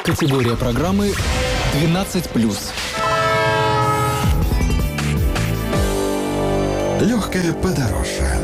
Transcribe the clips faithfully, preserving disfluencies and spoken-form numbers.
Категория программы двенадцать плюс. Легкое подорожье.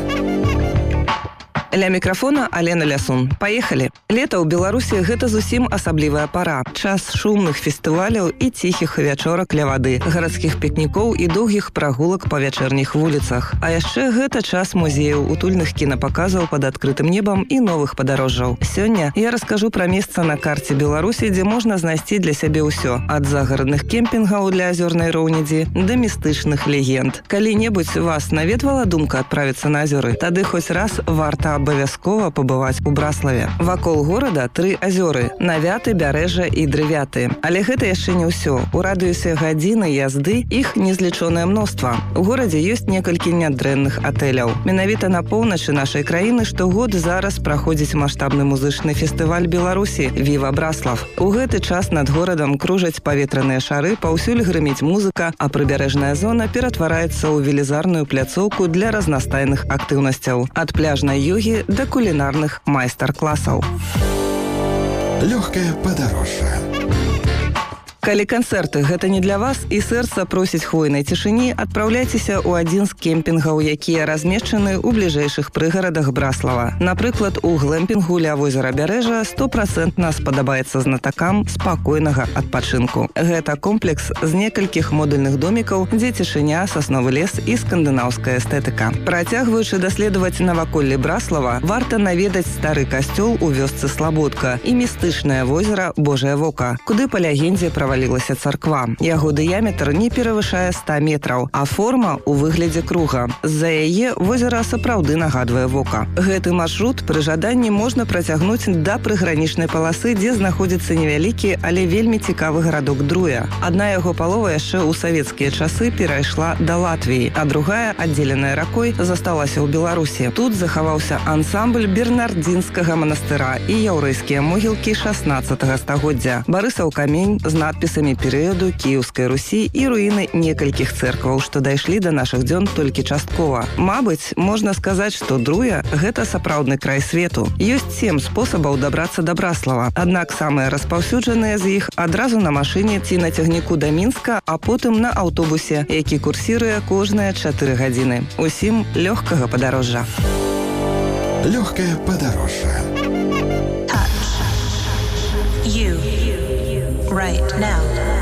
Ля мікрафона Алена Лясун. Паехалі. Лета ў Беларусі гэта зусім асаблівая пара. Час шумных фестываляў і ціхіх вячорак ля вады, гарадскіх пікнікоў і доўгіх прагулак па вячэрніх вуліцах. А яшчэ гэта час музеяў, утульных кінапаказаў пад адкрытым небам і новых падарожжаў. Сёння я раскажу пра месца на карце Беларусі, дзе можна знайсці для сябе ўсё. Ад загарадных кемпінгаў для азёрнай роўнядзі да містычных легенд. Калі-небудзь вас наведвала думка адправіцца на азёры, тады хоць раз варта абавязкова пабываць у Браславе. Вакол горада тры азёры – Навяты, Бярэжа і Дрывяты. Але гэта яшчэ не ўсё. У радыусе гадзіны язды іх незлічонае мноства. У горадзе ёсць некалькі нядрэнных атэляў. Менавіта на поўначы нашай краіны штогод зараз праходзіць маштабны музычны фестываль Беларусі «Віва Браслав». У гэты час над горадам кружаць паветраныя шары, паўсюль грыміць музыка, а прыбярэжная зона ператвараецца ў велізарную пляцоўку для разнастайных актыўнасцяў. Ад пляжнай ёгі да кулінарных майстар-класаў. Легкое подорожье. Калі канцэрты гэта не для вас і сэрца просіць хвойнай цішыні, адпраўляйцеся ў адзін з кемпінгаў, якія размешчаны ў бліжэйшых прыгарадах Браслава. Напрыклад, у глэмпінгу ля возера Бярэжа стопроцентна спадабаецца знатакам спакойнага адпачынку. Гэта комплекс з некалькіх модульных домікаў, дзе цішыня, сасновы лес і скандынаўская эстэтыка. Працягваючы даследаваць наваколле Браслава, варта наведаць стары касцёл у вёсцы Слабодка і містычнае возера Божае Вока, куды па легендзе правалілася Валілася царква. Яго дыяметр не перавышае ста метраў, а форма ў выглядзе круга. З-за яе возера сапраўды нагадвае вока. Гэты маршрут пры жаданні можна працягнуць да прыгранічнай паласы, дзе знаходзіцца невялікі, але вельмі цікавы гарадок Друя. Адна яго палова яшчэ ў савецкія часы перайшла да Латвіі, а другая, аддзеленая ракой, засталася ў Беларусі. Тут захаваўся ансамбль бернардзінскага манастыра і яўрэйскія могілкі шаснаццатага стагоддзя. Барысаў камень з надпісам пісамі перыяду Кіеўскай Русі і руіны некалькіх цэркваў, што дайшлі да нашых дзён толькі часткова. Мабыць, можна сказаць, што Друя – гэта сапраўдны край свету. Ёсць сем спосабаў дабрацца да Браслава. Аднак самыя распаўсюджаныя з іх адразу на машыне ці на цягніку да Мінска, а потым на аўтобусе, які курсіруе кожныя чатыры гадзіны. Усім лёгкага падарожжа. Лёгкое подорожье. You right now.